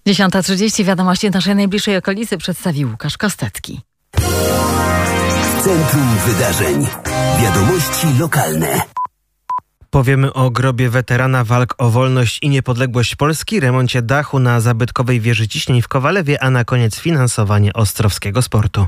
10:30 wiadomości naszej najbliższej okolicy przedstawi Łukasz Kostecki. W centrum wydarzeń. Wiadomości lokalne. Powiemy o grobie weterana walk o wolność i niepodległość Polski, remoncie dachu na zabytkowej wieży ciśnień w Kowalewie, a na koniec finansowanie ostrowskiego sportu.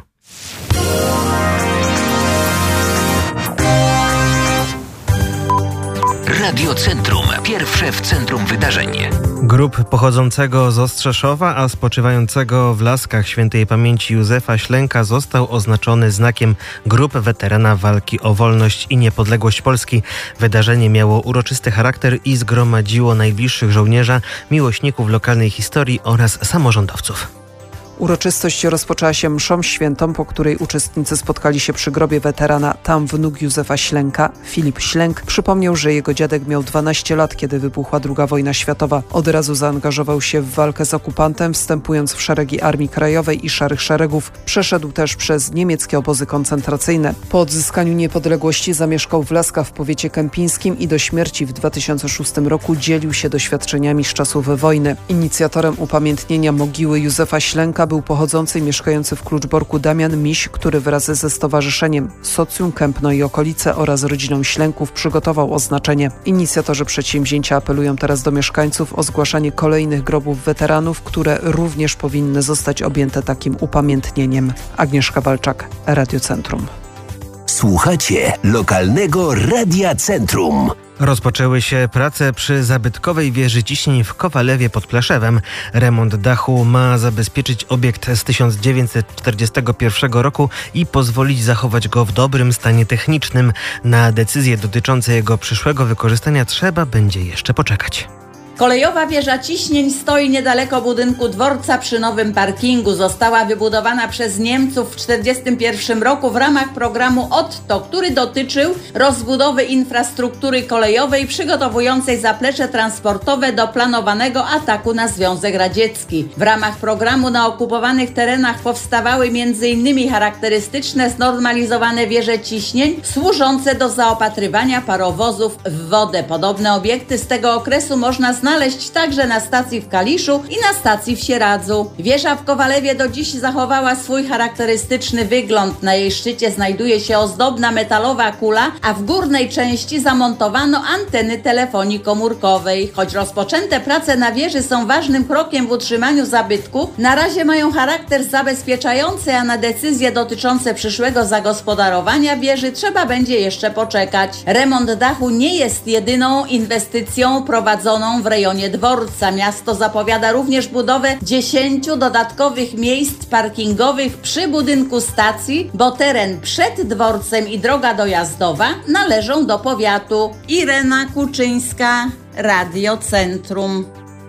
Radio Centrum. Pierwsze w centrum wydarzeń. Grób pochodzącego z Ostrzeszowa, a spoczywającego w Laskach świętej pamięci Józefa Ślęka został oznaczony znakiem Grób Weterana Walki o Wolność i Niepodległość Polski. Wydarzenie miało uroczysty charakter i zgromadziło najbliższych żołnierza, miłośników lokalnej historii oraz samorządowców. Uroczystość rozpoczęła się mszą świętą, po której uczestnicy spotkali się przy grobie weterana. Tam wnuk Józefa Ślęka, Filip Ślęk, przypomniał, że jego dziadek miał 12 lat, kiedy wybuchła II wojna światowa. Od razu zaangażował się w walkę z okupantem, wstępując w szeregi Armii Krajowej i Szarych Szeregów. Przeszedł też przez niemieckie obozy koncentracyjne. Po odzyskaniu niepodległości zamieszkał w Laskach w powiecie kępińskim i do śmierci w 2006 roku dzielił się doświadczeniami z czasów wojny. Inicjatorem upamiętnienia mogiły Józefa Ślęka był pochodzący i mieszkający w Kluczborku Damian Miś, który wraz ze stowarzyszeniem Socjum Kępno i okolice oraz rodziną Ślęków przygotował oznaczenie. Inicjatorzy przedsięwzięcia apelują teraz do mieszkańców o zgłaszanie kolejnych grobów weteranów, które również powinny zostać objęte takim upamiętnieniem. Agnieszka Walczak, Radio Centrum. Słuchacie lokalnego Radia Centrum. Rozpoczęły się prace przy zabytkowej wieży ciśnień w Kowalewie pod Pleszewem. Remont dachu ma zabezpieczyć obiekt z 1941 roku i pozwolić zachować go w dobrym stanie technicznym. Na decyzje dotyczące jego przyszłego wykorzystania trzeba będzie jeszcze poczekać. Kolejowa wieża ciśnień stoi niedaleko budynku dworca przy nowym parkingu. Została wybudowana przez Niemców w 1941 roku w ramach programu Otto, który dotyczył rozbudowy infrastruktury kolejowej przygotowującej zaplecze transportowe do planowanego ataku na Związek Radziecki. W ramach programu na okupowanych terenach powstawały m.in. charakterystyczne znormalizowane wieże ciśnień służące do zaopatrywania parowozów w wodę. Podobne obiekty z tego okresu można znaleźć także na stacji w Kaliszu i na stacji w Sieradzu. Wieża w Kowalewie do dziś zachowała swój charakterystyczny wygląd. Na jej szczycie znajduje się ozdobna metalowa kula, a w górnej części zamontowano anteny telefonii komórkowej. Choć rozpoczęte prace na wieży są ważnym krokiem w utrzymaniu zabytku, na razie mają charakter zabezpieczający, a na decyzje dotyczące przyszłego zagospodarowania wieży trzeba będzie jeszcze poczekać. Remont dachu nie jest jedyną inwestycją prowadzoną w rejonie dworca. Miasto zapowiada również budowę 10 dodatkowych miejsc parkingowych przy budynku stacji, bo teren przed dworcem i droga dojazdowa należą do powiatu. Irena Kuczyńska, Radio Centrum.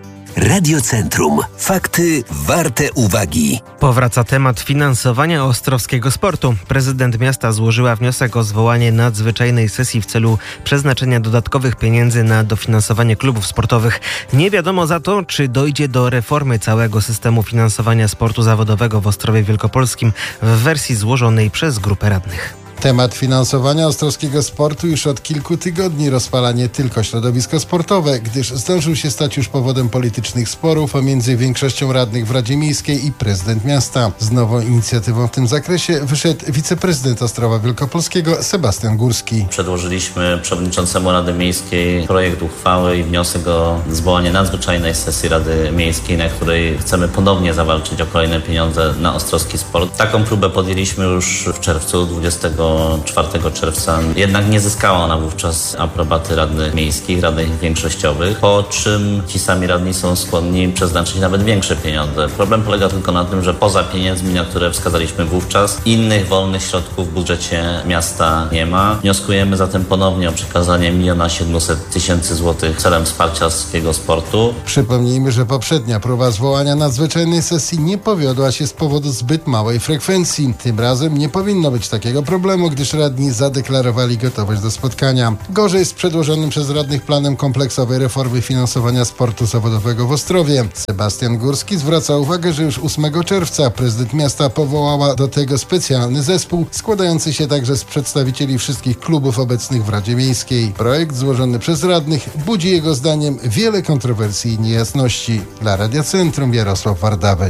Radio Centrum. Fakty warte uwagi. Powraca temat finansowania ostrowskiego sportu. Prezydent miasta złożyła wniosek o zwołanie nadzwyczajnej sesji w celu przeznaczenia dodatkowych pieniędzy na dofinansowanie klubów sportowych. Nie wiadomo za to, czy dojdzie do reformy całego systemu finansowania sportu zawodowego w Ostrowie Wielkopolskim w wersji złożonej przez grupę radnych. Temat finansowania ostrowskiego sportu już od kilku tygodni rozpala nie tylko środowisko sportowe, gdyż zdążył się stać już powodem politycznych sporów pomiędzy większością radnych w Radzie Miejskiej i prezydent miasta. Z nową inicjatywą w tym zakresie wyszedł wiceprezydent Ostrowa Wielkopolskiego Sebastian Górski. Przedłożyliśmy przewodniczącemu Rady Miejskiej projekt uchwały i wniosek o zwołanie nadzwyczajnej sesji Rady Miejskiej, na której chcemy ponownie zawalczyć o kolejne pieniądze na ostrowski sport. Taką próbę podjęliśmy już w czerwcu, 24 czerwca. Jednak nie zyskała ona wówczas aprobaty radnych miejskich, radnych większościowych, po czym ci sami radni są skłonni przeznaczyć nawet większe pieniądze. Problem polega tylko na tym, że poza pieniędzmi, na które wskazaliśmy wówczas, innych wolnych środków w budżecie miasta nie ma. Wnioskujemy zatem ponownie o przekazanie 1 700 000 złotych celem wsparcia ostrowskiego sportu. Przypomnijmy, że poprzednia próba zwołania nadzwyczajnej sesji nie powiodła się z powodu zbyt małej frekwencji. Tym razem nie powinno być takiego problemu. problemu, gdyż radni zadeklarowali gotowość do spotkania. Gorzej z przedłożonym przez radnych planem kompleksowej reformy finansowania sportu zawodowego w Ostrowie. Sebastian Górski zwraca uwagę, że już 8 czerwca prezydent miasta powołała do tego specjalny zespół, składający się także z przedstawicieli wszystkich klubów obecnych w Radzie Miejskiej. Projekt złożony przez radnych budzi jego zdaniem wiele kontrowersji i niejasności. Dla Radia Centrum Jarosław Wardawy.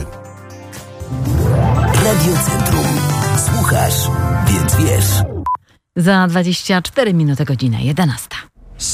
Radio Centrum. Słuchasz, więc wiesz. Za 24 minuty, godzina 11.